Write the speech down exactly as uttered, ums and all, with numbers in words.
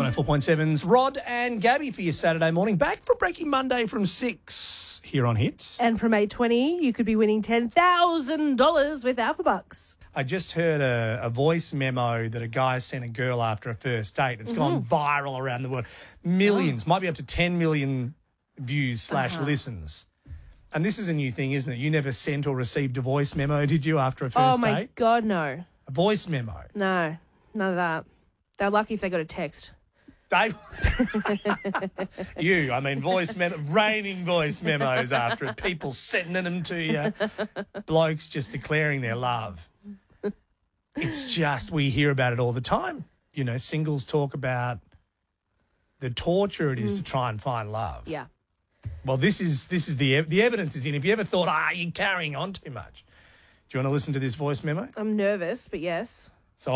one oh four point seven's Rod and Gabby for your Saturday morning. Back for Breaking Monday from six here on Hits. And from eight twenty, you could be winning ten thousand dollars with Alpha Bucks. I just heard a, a voice memo that a guy sent a girl after a first date. It's gone viral around the world. Millions, might be up to ten million views slash Uh-huh. listens. And this is a new thing, isn't it? You never sent or received a voice memo, did you, after a first Oh, my date? God, no. A voice memo. No, none of that. They're lucky if they got a text. Dave, you, I mean, voice memo, raining voice memos after it, people sending them to you, blokes just declaring their love. It's just, we hear about it all the time. You know, singles talk about the torture it is to try and find love. Yeah. Well, this is this is the ev- the evidence is in. If you ever thought, ah, you're carrying on too much. Do you want to listen to this voice memo? I'm nervous, but yes.